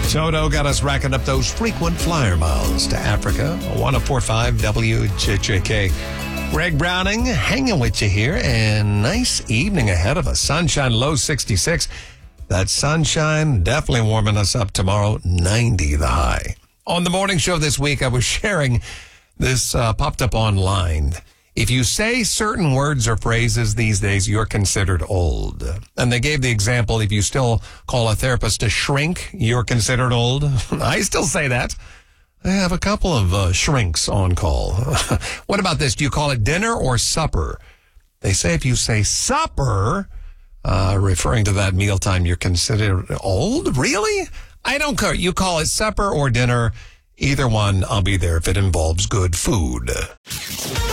Toto got us racking up those frequent flyer miles to Africa. 104.5 WJJK. Greg Browning hanging with you here, and nice evening ahead of us. Sunshine, low 66. That sunshine definitely warming us up tomorrow, 90 the high. On the morning show this week, I was sharing this, popped up online. If you say certain words or phrases these days, you're considered old. And they gave the example, if you still call a therapist a shrink, you're considered old. I still say that. I have a couple of shrinks on call. What about this? Do you call it dinner or supper? They say if you say supper, referring to that mealtime, you're considered old? Really? I don't care. You call it supper or dinner. Either one, I'll be there if it involves good food.